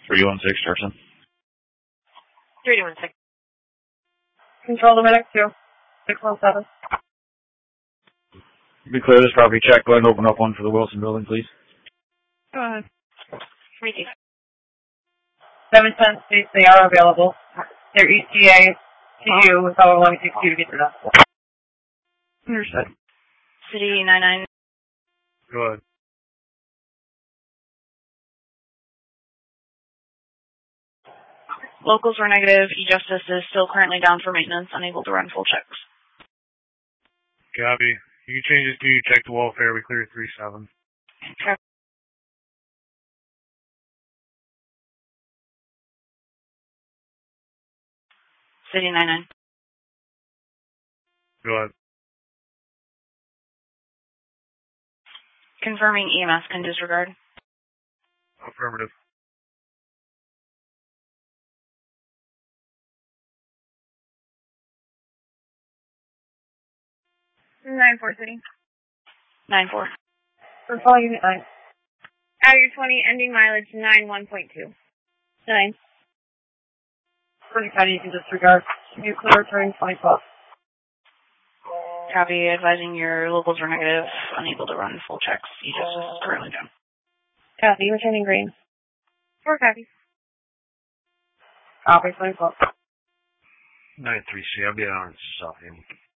316 Jefferson. 316. Control the medic 2. 617. Be clear this property check. Go ahead and open up one for the Wilson building, please. Go ahead. 3 710 states they are available. Their ETA to you is how long it takes you to get to them. Understood. City 99. Go ahead. Locals were negative. E-Justice is still currently down for maintenance, unable to run full checks. Copy. You can change it to you check the welfare. We clear 37. Okay. City 99. Go ahead. Confirming EMS can disregard. Affirmative. City. 9-4. Control Unit 9. Out of your 20, ending mileage 91.2. 9. Pretty County, you can disregard. You clear turn 2012. Copy. Advising your locals were negative, unable to run full checks. E-Justice is currently down. Copy. Returning green. 4 copies. Copy 2012. 9-3C. I'll be on this off him.